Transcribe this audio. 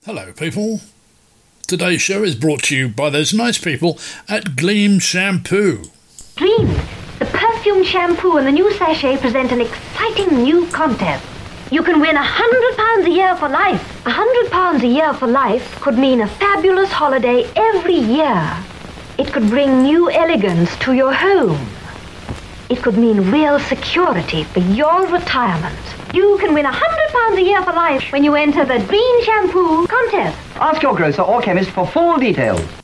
Hello, people. Today's show is brought to you by those nice people at Gleam Shampoo. Gleam, the perfume shampoo and the new sachet present an exciting new contest. You can win £100 a year for life. £100 a year for life could mean a fabulous holiday every year. It could bring new elegance to your home. It could mean real security for your retirement. You can win £100 a year for life when you enter the Green Shampoo contest. Ask your grocer or chemist for full details.